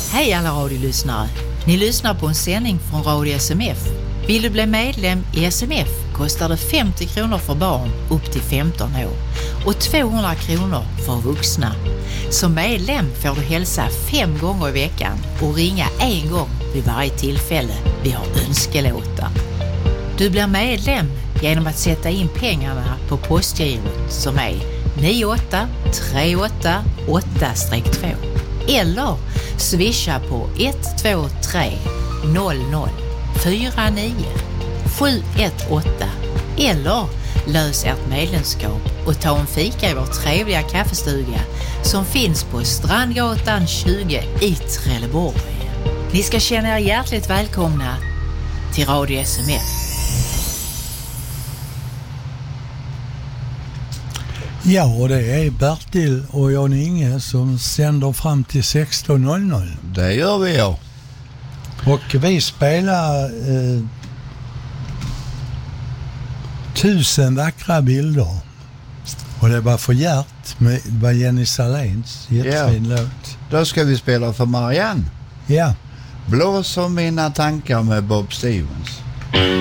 Hej alla radiolyssnare. Ni lyssnar på en sändning från Radio SMF. Vill du bli medlem i SMF kostar det 50 kronor för barn upp till 15 år och 200 kronor för vuxna. Som medlem får du hälsa 5 gånger i veckan och ringa 1 gång vid varje tillfälle vi har önskelåtar. Du blir medlem genom att sätta in pengarna på postgirot som är 98388-2 eller swisha på 123 00 49 718 eller lös ert medlemskap och ta en fika i vår trevliga kaffestuga som finns på Strandgatan 20 i Trelleborg. Ni ska känna er hjärtligt välkomna till Radio SMF. Ja, och det är Bertil och Jan Inge som sänder fram till 16.00. Det gör vi, ja. Och vi spelar 1000 vackra bilder. Och det var för hjärt med Jenny Saléns jättefin låt. Då ska vi spela för Marianne. Ja. Blåser mina tankar med Bob Stevens.